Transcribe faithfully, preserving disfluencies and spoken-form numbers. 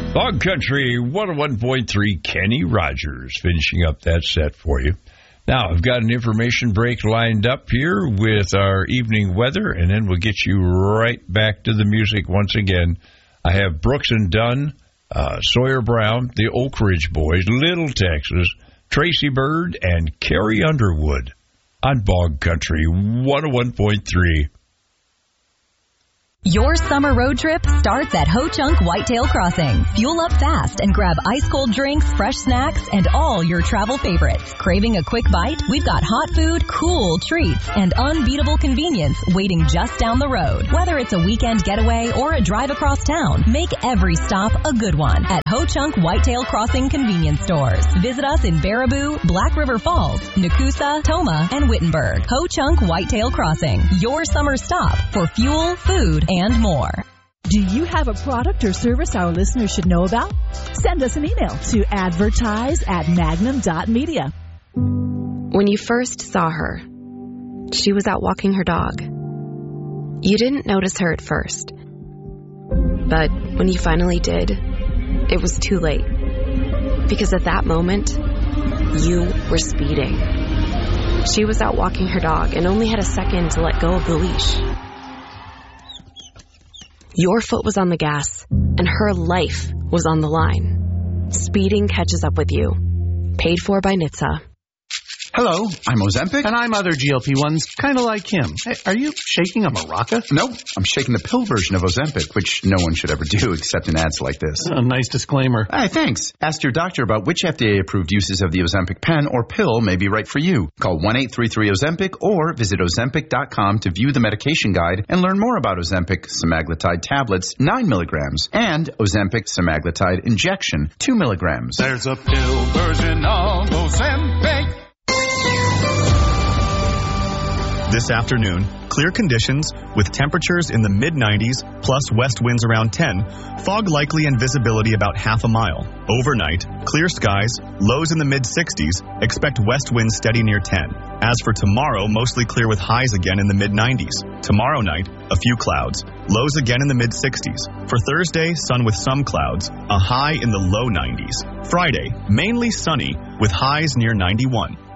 Bog Country one oh one point three, Kenny Rogers finishing up that set for you. Now, I've got an information break lined up here with our evening weather, and then we'll get you right back to the music once again. I have Brooks and Dunn, uh, Sawyer Brown, the Oak Ridge Boys, Little Texas, Tracy Bird, and Carrie Underwood on Bog Country one oh one point three. Your summer road trip starts at Ho Chunk Whitetail Crossing. Fuel up fast and grab ice-cold drinks, fresh snacks, and all your travel favorites. Craving a quick bite? We've got hot food, cool treats, and unbeatable convenience waiting just down the road. Whether it's a weekend getaway or a drive across town, make every stop a good one at Ho Chunk Whitetail Crossing convenience stores. Visit us in Baraboo, Black River Falls, Nakusa, Toma, and Wittenberg. Ho Chunk Whitetail Crossing, your summer stop for fuel, food, and more. Do you have a product or service our listeners should know about? Send us an email to advertise at magnum dot media. When you first saw her, she was out walking her dog. You didn't notice her at first. But when you finally did, it was too late. Because at that moment, you were speeding. She was out walking her dog and only had a second to let go of the leash. Your foot was on the gas, and her life was on the line. Speeding catches up with you. Paid for by N H T S A. Hello, I'm Ozempic. And I'm other G L P ones, kind of like him. Hey, are you shaking a maraca? Nope, I'm shaking the pill version of Ozempic, which no one should ever do except in ads like this. A nice disclaimer. Hey, thanks. Ask your doctor about which F D A-approved uses of the Ozempic pen or pill may be right for you. Call one eight three three Ozempic or visit ozempic dot com to view the medication guide and learn more about Ozempic semaglutide tablets, nine milligrams, and Ozempic semaglutide injection, two milligrams. There's a pill version of Ozempic. This afternoon, clear conditions with temperatures in the mid nineties plus west winds around ten, fog likely and visibility about half a mile. Overnight, clear skies, lows in the mid sixties, expect west winds steady near ten. As for tomorrow, mostly clear with highs again in the mid nineties. Tomorrow night, a few clouds, lows again in the mid sixties. For Thursday, sun with some clouds, a high in the low nineties. Friday, mainly sunny with highs near ninety-one.